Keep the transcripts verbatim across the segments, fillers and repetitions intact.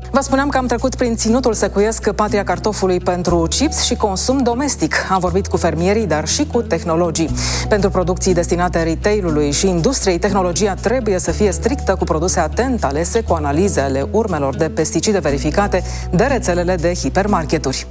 Vă spuneam că am trecut prin ținutul secuiesc, patria cartofului pentru chips și consum domestic. Am vorbit cu fermierii, dar și cu tehnologii. Pentru producții destinate retail-ului și industriei, tehnologia trebuie să fie strictă, cu produse atent alese, cu analize ale urmelor de pesticide verificate de rețelele de hipermarketuri.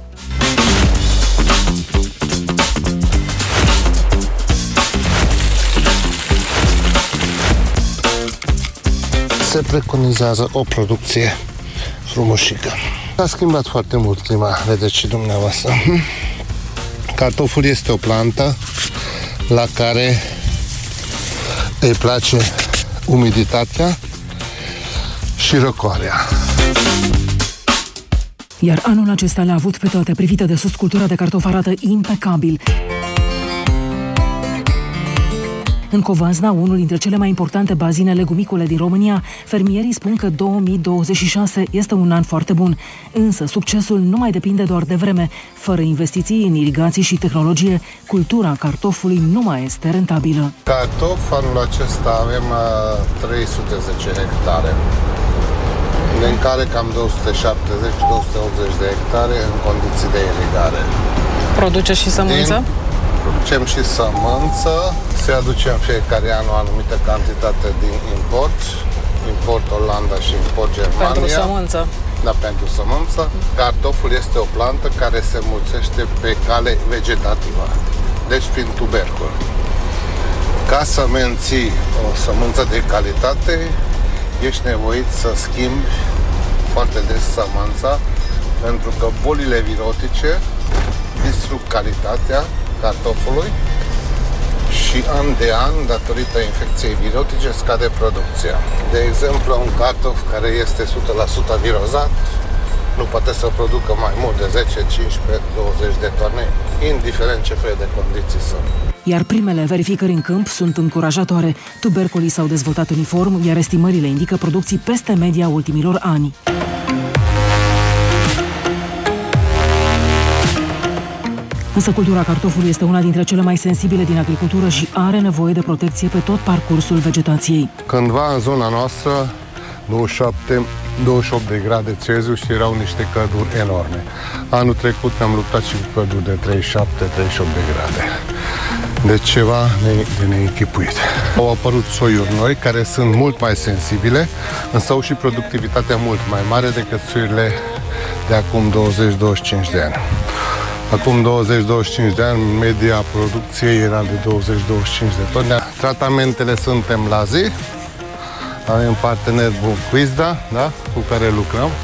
Se preconizează o producție frumușică. S-a schimbat foarte mult clima, vedeți și dumneavoastră. Cartoful este o plantă la care îi place umiditatea și răcoarea. Iar anul acesta le-a avut pe toate. Privită de sus, cultura de cartof arată impecabil. În Covasna, unul dintre cele mai importante bazine legumicole din România, fermierii spun că două mii douăzeci și șase este un an foarte bun. Însă, succesul nu mai depinde doar de vreme. Fără investiții în irigații și tehnologie, cultura cartofului nu mai este rentabilă. Cartof, anul acesta avem trei sute zece hectare, din care cam două sute șaptezeci - două sute optzeci de hectare în condiții de irigare. Produce și sămânță? Din... Producem și sămânță, se aduce în fiecare an o anumită cantitate din import, import Olanda și import Germania. Pentru sămânță. Da, pentru sămânță. Cartoful este o plantă care se mulțește pe cale vegetativă, deci prin tubercul. Ca să menții o sămânță de calitate, ești nevoit să schimbi foarte des sămânța, pentru că bolile virotice distrug calitatea cartofului și an de an, datorită infecției virotice, scade producția. De exemplu, un cartof care este o sută la sută virozat nu poate să producă mai mult de zece, cincisprezece, douăzeci de tone, indiferent ce fel de condiții sunt. Iar primele verificări în câmp sunt încurajatoare. Tuberculii s-au dezvoltat uniform, iar estimările indică producții peste media ultimilor ani. Însă cultura cartofului este una dintre cele mai sensibile din agricultură și are nevoie de protecție pe tot parcursul vegetației. Cândva în zona noastră, douăzeci și șapte - douăzeci și opt de grade Celsius, erau niște călduri enorme. Anul trecut ne-am luptat și cu călduri de treizeci și șapte - treizeci și opt de grade. Deci ceva de neînchipuit. Au apărut soiuri noi care sunt mult mai sensibile, însă au și productivitatea mult mai mare decât soiurile de acum douăzeci - douăzeci și cinci de ani. Acum douăzeci - douăzeci și cinci de ani, media producției era de douăzeci - douăzeci și cinci de tone. Tratamentele suntem la zi. Avem partener bun, Quizda, da, cu care lucrăm.